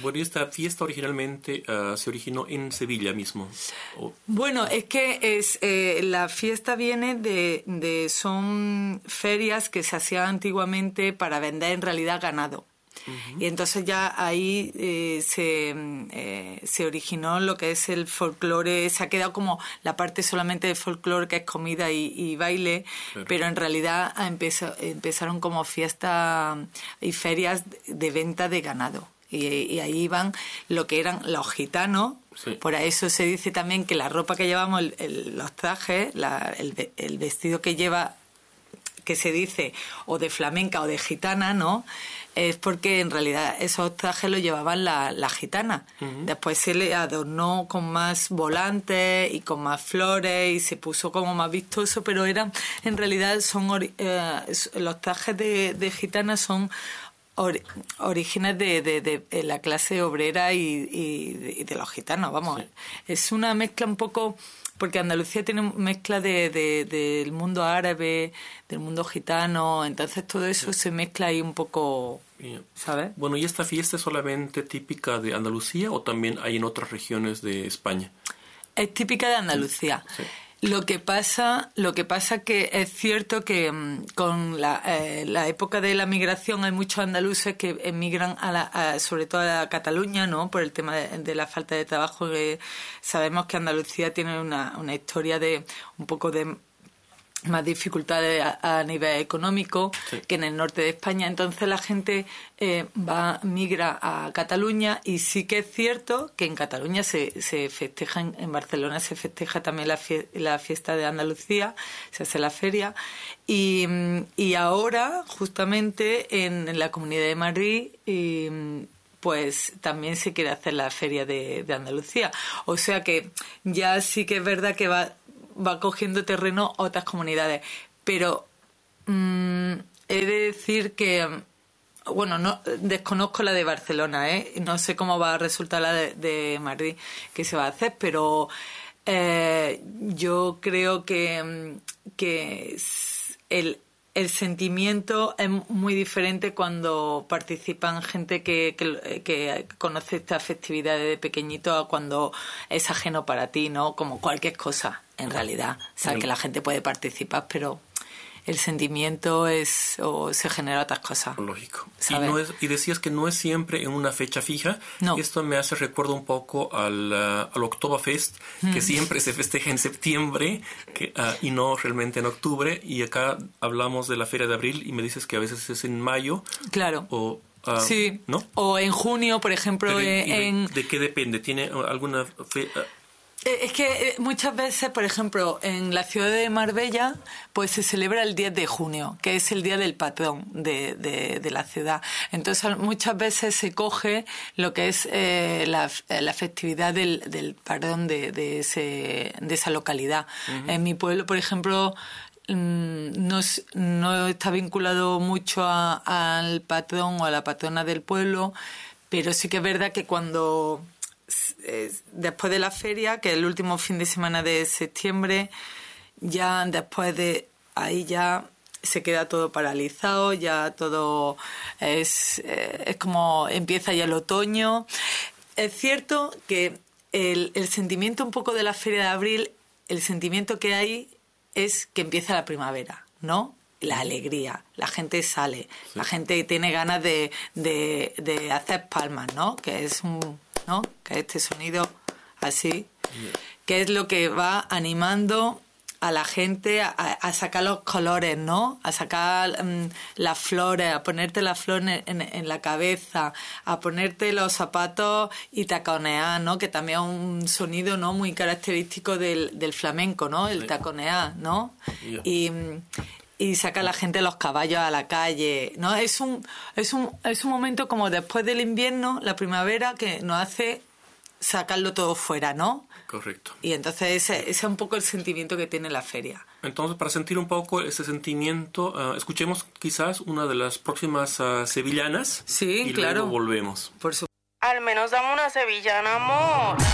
Bueno, y esta fiesta originalmente se originó en Sevilla mismo. Bueno, es que la fiesta viene son ferias que se hacían antiguamente para vender en realidad ganado. Y entonces ya ahí se originó lo que es el folclore. Se ha quedado como la parte solamente de folclore, que es comida y baile, pero en realidad empezaron como fiestas y ferias de venta de ganado. Y ahí iban lo que eran los gitanos. Sí. Por eso se dice también que la ropa que llevamos, los trajes, el vestido que lleva, que se dice o de flamenca o de gitana, ¿no? Es porque en realidad esos trajes los llevaban las gitanas. Después se le adornó con más volantes y con más flores y se puso como más vistoso, pero en realidad los trajes de gitanas son orígenes de la clase obrera y de los gitanos, vamos. Sí. Es una mezcla un poco, porque Andalucía tiene mezcla del mundo árabe, del mundo gitano, entonces todo eso se mezcla ahí un poco, ¿sabes? Bueno, ¿y esta fiesta es solamente típica de Andalucía o también hay en otras regiones de España? Es típica de Andalucía. Sí. Lo que pasa que es cierto que con la época de la migración hay muchos andaluces que emigran sobre todo a Cataluña, ¿no? Por el tema de la falta de trabajo. Sabemos que Andalucía tiene una historia de un poco de más dificultades a nivel económico, sí, que en el norte de España. Entonces la gente migra a Cataluña, y sí que es cierto que en Cataluña se festeja, en Barcelona se festeja también la fiesta de Andalucía, se hace la feria, y ahora justamente en la Comunidad de Madrid pues también se quiere hacer la feria de Andalucía. O sea que ya sí que es verdad que va cogiendo terreno otras comunidades, pero he de decir que no desconozco la de Barcelona, no sé cómo va a resultar la de Madrid que se va a hacer, pero yo creo que el sentimiento es muy diferente cuando participan gente que conoce esta festividad de pequeñito a cuando es ajeno para ti, ¿no? Como cualquier cosa, en realidad. O sea, que la gente puede participar, pero el sentimiento se genera otras cosas. Lógico. Y decías que no es siempre en una fecha fija. No. Esto me hace recuerdo un poco al Oktoberfest, que siempre se festeja en septiembre y no realmente en octubre. Y acá hablamos de la Feria de Abril y me dices que a veces es en mayo. Claro. Sí. ¿No? O en junio, por ejemplo. ¿De qué depende? ¿Tiene alguna Es que muchas veces, por ejemplo, en la ciudad de Marbella, pues se celebra el 10 de junio, que es el día del patrón de la ciudad. Entonces, muchas veces se coge lo que es la festividad del patrón de esa localidad. En mi pueblo, por ejemplo, no está vinculado mucho al patrón o a la patrona del pueblo, pero sí que es verdad que cuando después de la feria, que es el último fin de semana de septiembre, ya después de ahí ya se queda todo paralizado, ya todo es como empieza ya el otoño. Es cierto que el sentimiento un poco de la Feria de Abril, el sentimiento que hay es que empieza la primavera, ¿no? La alegría, la gente sale, sí, la gente tiene ganas de hacer palmas, ¿no? Que es ¿no? Que este sonido así, que es lo que va animando a la gente a sacar los colores, ¿no? A sacar las flores, a ponerte las flores en la cabeza, a ponerte los zapatos y taconear, ¿no? Que también es un sonido, ¿no? Muy característico del flamenco, ¿no? El taconear, ¿no? Y saca a la gente los caballos a la calle, ¿no? Es un momento como después del invierno, la primavera, que nos hace sacarlo todo fuera, ¿no? Correcto. Y entonces ese es un poco el sentimiento que tiene la feria. Entonces, para sentir un poco ese sentimiento, escuchemos quizás una de las próximas sevillanas. Sí, y claro. Luego volvemos. Por supuesto. Al menos dame una sevillana, amor.